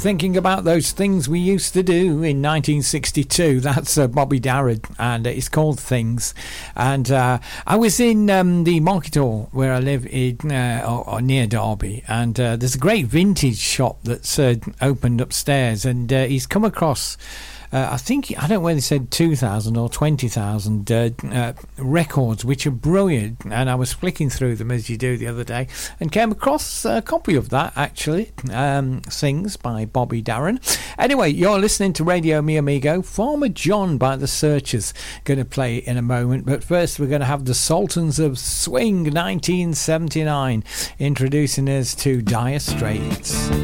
thinking about those things we used to do in 1962. That's Bobby Darin, and it's called Things. And I was in the Market Hall where I live in or near Derby, and there's a great vintage shop that's opened upstairs, and he's come across I don't know whether they said 2,000 or 20,000 records, which are brilliant. And I was flicking through them as you do the other day, and came across a copy of that, actually. Things by Bobby Darin. Anyway, you're listening to Radio Mi Amigo. Farmer John by The Searchers going to play in a moment. But first, we're going to have the Sultans of Swing 1979 introducing us to Dire Straits.